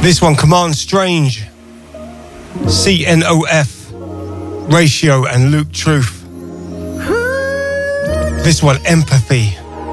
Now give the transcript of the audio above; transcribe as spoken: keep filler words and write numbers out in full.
This one, Command Strange, C N O F, Ratio and Luke Truth. This one, Empathy.